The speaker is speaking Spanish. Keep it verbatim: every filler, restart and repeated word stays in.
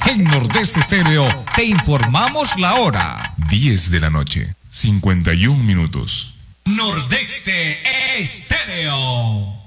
En Nordeste Estéreo te informamos la hora. diez de la noche, cincuenta y un minutos. Nordeste Estéreo.